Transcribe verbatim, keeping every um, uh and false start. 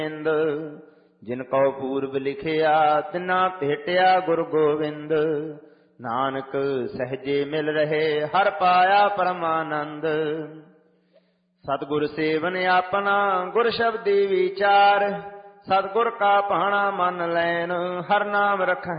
ਜਿਨ ਕਉ ਪੂਰਬ ਲਿਖਿਆ ਤਿਨਾ ਭੇਟਿਆ ਗੁਰ ਗੋਬਿੰਦ। ਨਾਨਕ ਸਹਜੇ ਮਿਲ ਰਹੇ ਹਰ ਪਾਇਆ ਪਰਮਾਨੰਦ। ਸਤਿਗੁਰ ਸੇਵਨ ਆਪਣਾ ਗੁਰ ਸ਼ਬਦੀ ਵਿਚਾਰ। ਸਤਿਗੁਰ ਕਾ ਭਾਣਾ ਮੰਨ ਲੈਨ ਹਰ ਨਾਮ ਰਖਹਿ